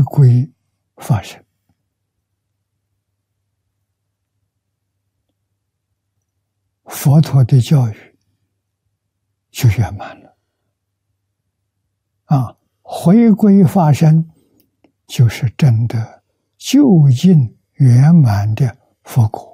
归发生。佛陀的教育就圆满了。回归发生就是真的究竟圆满的佛果。